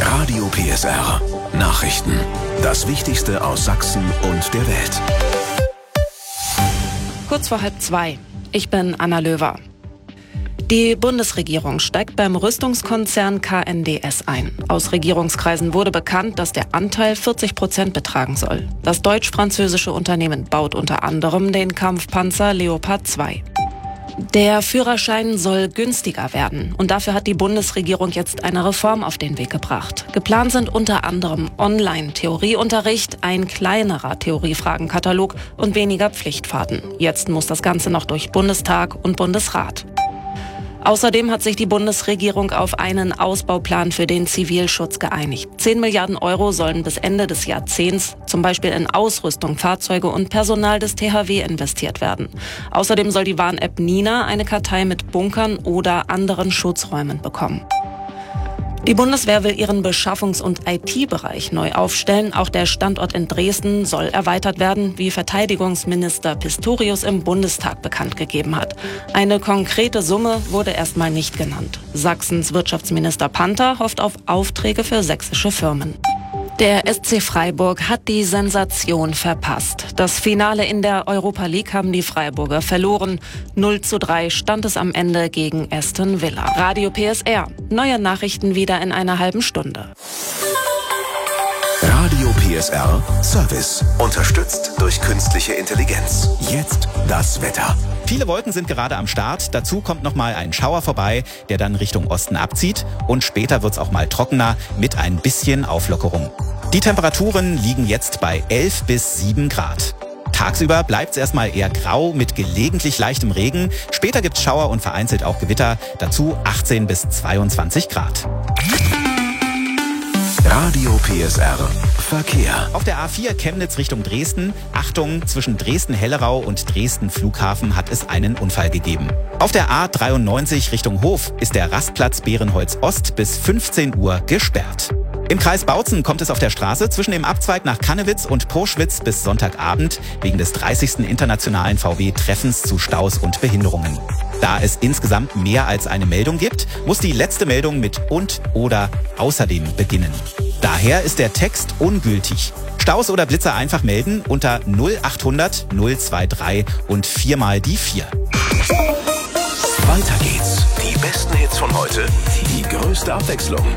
Radio PSR. Nachrichten. Das Wichtigste aus Sachsen und der Welt. Kurz vor 1:30. Ich bin Anna Löwer. Die Bundesregierung steigt beim Rüstungskonzern KNDS ein. Aus Regierungskreisen wurde bekannt, dass der Anteil 40% betragen soll. Das deutsch-französische Unternehmen baut unter anderem den Kampfpanzer Leopard 2. Der Führerschein soll günstiger werden und dafür hat die Bundesregierung jetzt eine Reform auf den Weg gebracht. Geplant sind unter anderem Online-Theorieunterricht, ein kleinerer Theoriefragenkatalog und weniger Pflichtfahrten. Jetzt muss das Ganze noch durch Bundestag und Bundesrat. Außerdem hat sich die Bundesregierung auf einen Ausbauplan für den Zivilschutz geeinigt. 10 Milliarden Euro sollen bis Ende des Jahrzehnts zum Beispiel in Ausrüstung, Fahrzeuge und Personal des THW investiert werden. Außerdem soll die Warn-App Nina eine Kartei mit Bunkern oder anderen Schutzräumen bekommen. Die Bundeswehr will ihren Beschaffungs- und IT-Bereich neu aufstellen. Auch der Standort in Dresden soll erweitert werden, wie Verteidigungsminister Pistorius im Bundestag bekannt gegeben hat. Eine konkrete Summe wurde erstmal nicht genannt. Sachsens Wirtschaftsminister Panther hofft auf Aufträge für sächsische Firmen. Der SC Freiburg hat die Sensation verpasst. Das Finale in der Europa League haben die Freiburger verloren. 0:3 stand es am Ende gegen Aston Villa. Radio PSR. Neue Nachrichten wieder in einer halben Stunde. Radio PSR Service. Unterstützt durch künstliche Intelligenz. Jetzt das Wetter. Viele Wolken sind gerade am Start. Dazu kommt nochmal ein Schauer vorbei, der dann Richtung Osten abzieht. Und später wird es auch mal trockener mit ein bisschen Auflockerung. Die Temperaturen liegen jetzt bei 11 bis 7 Grad. Tagsüber bleibt es erstmal eher grau mit gelegentlich leichtem Regen. Später gibt es Schauer und vereinzelt auch Gewitter. Dazu 18 bis 22 Grad. Radio PSR Verkehr. Auf der A4 Chemnitz Richtung Dresden. Achtung, zwischen Dresden-Hellerau und Dresden-Flughafen hat es einen Unfall gegeben. Auf der A93 Richtung Hof ist der Rastplatz Bärenholz Ost bis 15 Uhr gesperrt. Im Kreis Bautzen kommt es auf der Straße zwischen dem Abzweig nach Kannewitz und Purschwitz bis Sonntagabend wegen des 30. internationalen VW-Treffens zu Staus und Behinderungen. Da es insgesamt mehr als eine Meldung gibt, muss die letzte Meldung mit und oder außerdem beginnen. Daher ist der Text ungültig. Staus oder Blitzer einfach melden unter 0800 023 und 4 mal die 4. Weiter geht's. Die besten Hits von heute, die größte Abwechslung